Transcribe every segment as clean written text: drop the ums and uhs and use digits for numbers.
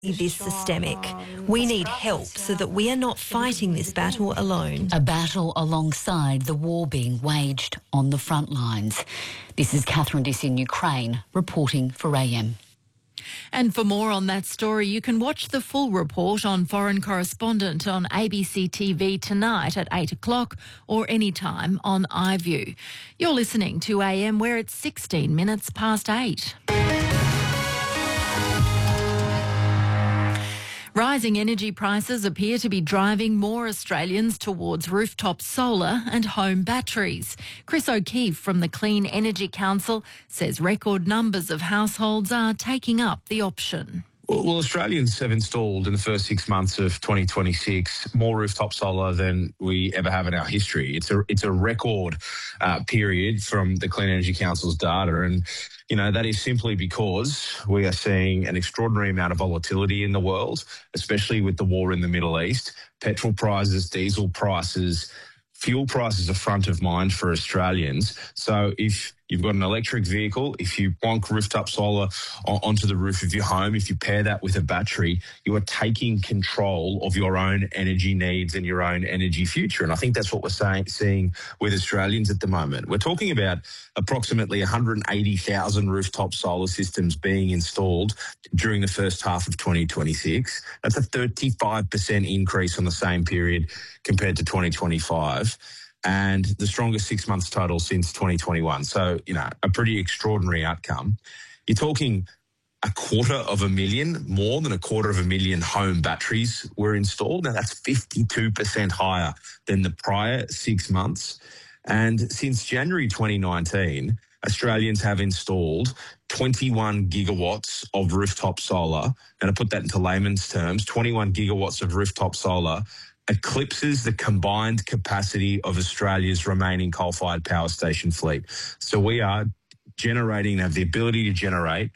this systemic. We need help so that we are not fighting this battle alone. A battle alongside the war being waged on the front lines. This is Catherine Diss in Ukraine, reporting for AM. And for more on that story, you can watch the full report on Foreign Correspondent on ABC TV tonight at 8 o'clock or anytime on iView. You're listening to AM where it's 16 minutes past 8. Rising energy prices appear to be driving more Australians towards rooftop solar and home batteries. Chris O'Keefe from the Clean Energy Council says record numbers of households are taking up the option. Well, Australians have installed in the first 6 months of 2026 more rooftop solar than we ever have in our history. It's a record period from the Clean Energy Council's data, and that is simply because we are seeing an extraordinary amount of volatility in the world, especially with the war in the Middle East. Petrol prices, diesel prices, fuel prices are front of mind for Australians. So if you've got an electric vehicle, if you plonk rooftop solar onto the roof of your home, if you pair that with a battery, you are taking control of your own energy needs and your own energy future. And I think that's what we're seeing with Australians at the moment. We're talking about approximately 180,000 rooftop solar systems being installed during the first half of 2026. That's a 35% increase on the same period compared to 2025. And the strongest 6 months total since 2021. So, a pretty extraordinary outcome. You're talking more than a quarter of a million home batteries were installed. Now, that's 52% higher than the prior 6 months. And since January 2019, Australians have installed 21 gigawatts of rooftop solar. And to put that into layman's terms, 21 gigawatts of rooftop solar eclipses the combined capacity of Australia's remaining coal-fired power station fleet. So we are have the ability to generate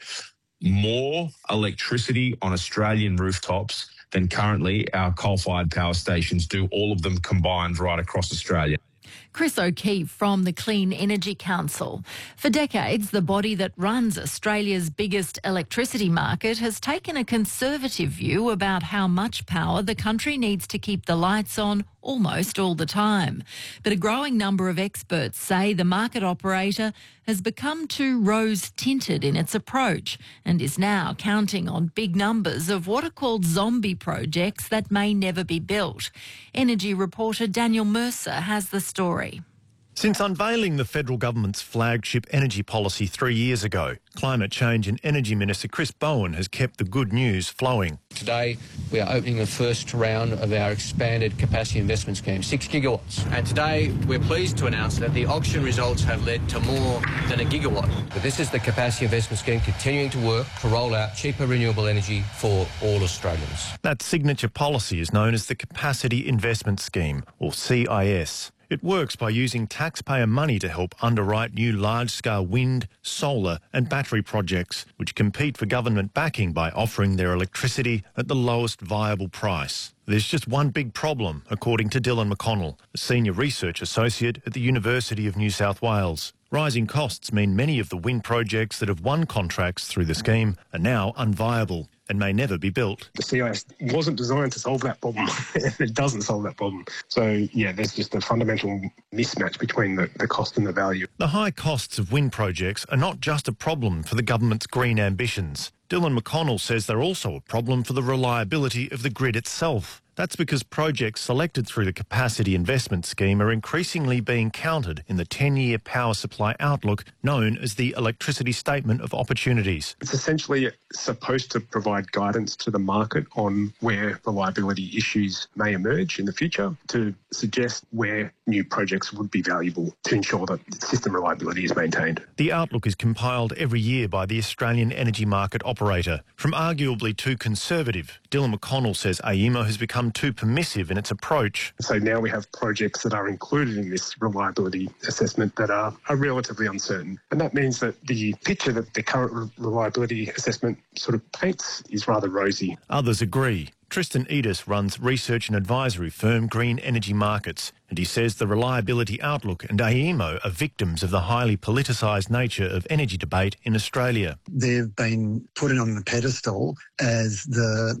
more electricity on Australian rooftops than currently our coal-fired power stations do, all of them combined right across Australia. Chris O'Keefe from the Clean Energy Council. For decades, the body that runs Australia's biggest electricity market has taken a conservative view about how much power the country needs to keep the lights on almost all the time. But a growing number of experts say the market operator has become too rose-tinted in its approach and is now counting on big numbers of what are called zombie projects that may never be built. Energy reporter Daniel Mercer has the story. Since unveiling the federal government's flagship energy policy 3 years ago, Climate Change and Energy Minister Chris Bowen has kept the good news flowing. Today, we are opening the first round of our expanded capacity investment scheme, 6 gigawatts. And today, we're pleased to announce that the auction results have led to more than a gigawatt. But this is the capacity investment scheme continuing to work to roll out cheaper renewable energy for all Australians. That signature policy is known as the Capacity Investment Scheme, or CIS. It works by using taxpayer money to help underwrite new large-scale wind, solar and battery projects, which compete for government backing by offering their electricity at the lowest viable price. There's just one big problem, according to Dylan McConnell, a senior research associate at the University of New South Wales. Rising costs mean many of the wind projects that have won contracts through the scheme are now unviable and may never be built. The CIS wasn't designed to solve that problem. It doesn't solve that problem. So, there's just a fundamental mismatch between the cost and the value. The high costs of wind projects are not just a problem for the government's green ambitions. Dylan McConnell says they're also a problem for the reliability of the grid itself. That's because projects selected through the Capacity Investment Scheme are increasingly being counted in the 10-year power supply outlook known as the Electricity Statement of Opportunities. It's essentially supposed to provide guidance to the market on where reliability issues may emerge in the future to suggest where new projects would be valuable to ensure that system reliability is maintained. The outlook is compiled every year by the Australian energy market operator. From arguably too conservative, Dylan McConnell says AEMO has become too permissive in its approach. So now we have projects that are included in this reliability assessment that are relatively uncertain. And that means that the picture that the current reliability assessment sort of paints is rather rosy. Others agree. Tristan Edis runs research and advisory firm Green Energy Markets, and he says the reliability outlook and AEMO are victims of the highly politicised nature of energy debate in Australia. They've been put on the pedestal as the